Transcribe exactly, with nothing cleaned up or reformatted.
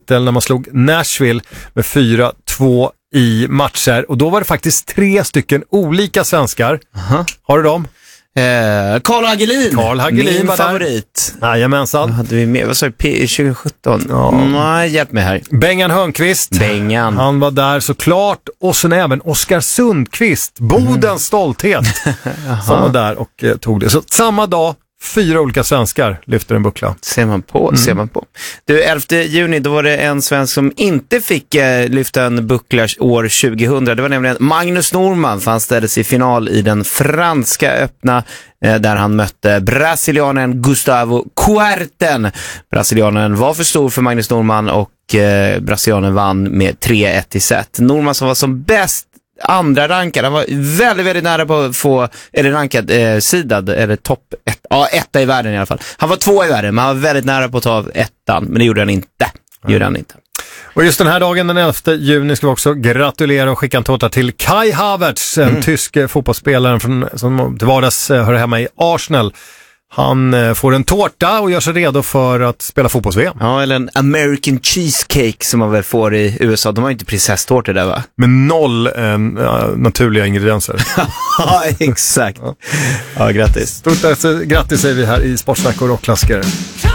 titel när man slog Nashville med fyra två i matcher. Och då var det faktiskt tre stycken olika svenskar. Uh-huh. Har du dem? Eh, Carl Hagelin. Carl Hagelin min var favorit. Där. Jajamensan. Hade vi med, vad sa du, tjugo sjutton? Ja. Nej, hjälp mig här. Bengan Hörnqvist. Bengan. Han var där såklart. Och sen även Oskar Sundqvist. Bodens mm. stolthet. Som var där och eh, tog det. Så samma dag, fyra olika svenskar lyfter en buckla. Ser man på, mm. ser man på. Du, elfte juni, då var det en svensk som inte fick eh, lyfta en buckla år tjugohundra. Det var nämligen Magnus Norman, för han ställdes i final i den franska öppna eh, där han mötte brasilianen Gustavo Kuerten. Brasilianen var för stor för Magnus Norman och eh, brasilianen vann med tre ett i set. Norman som var som bäst andra rankad, han var väldigt, väldigt nära på att få, eller rankad, eh, sidad, eller topp ett, ja, etta i världen i alla fall. Han var två i världen, men han var väldigt nära på att ta ettan, men det gjorde han inte. Det gjorde han inte. Och just den här dagen, den elfte juni, ska vi också gratulera och skicka en tårta till Kai Havertz, en mm. tysk fotbollsspelare från, som till vardags hör hemma i Arsenal. Han eh, får en tårta och gör sig redo för att spela fotbolls-V M. Ja, eller en American cheesecake som man väl får i U S A. De har ju inte prinsesstårtor där, va? Med noll eh, naturliga ingredienser. Ja, exakt. Ja, ja, grattis. Stort grattis säger vi här i Sportsnack och Rockklassiker.